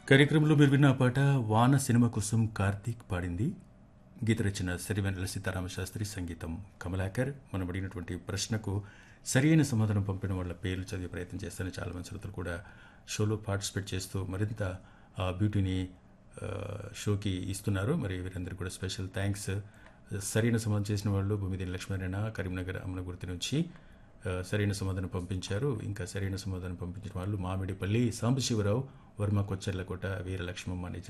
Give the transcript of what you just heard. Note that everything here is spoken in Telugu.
కార్యక్రమంలో మీరు విన్న ఆ పాట వాన సినిమా కోసం కార్తీక్ పాడింది. గీత రచన సిరివెన్నెల సీతారామశాస్త్రి, సంగీతం కమలాకర్. మనం అడిగినటువంటి ప్రశ్నకు సరైన సమాధానం పంపిన వాళ్ళ పేర్లు చదివే ప్రయత్నం చేస్తాను. చాలా మంది శ్రోతలు కూడా షోలో పార్టిసిపేట్ చేస్తూ మరింత బ్యూటీని షోకి ఇస్తున్నారు. మరి వీరందరికీ కూడా స్పెషల్ థ్యాంక్స్. సరైన సమాధానం చేసిన వాళ్ళు భూమిదేని లక్ష్మీనారాయణ కరీంనగర్ అమ్మనగుర్తి నుంచి సరైన సమాధానం పంపించారు. ఇంకా సరైన సమాధానం పంపించిన వాళ్ళు మామిడిపల్లి సాంబశివరావు, వర్మ కొచ్చెర్లకోట, వీరలక్ష్మమ్మ,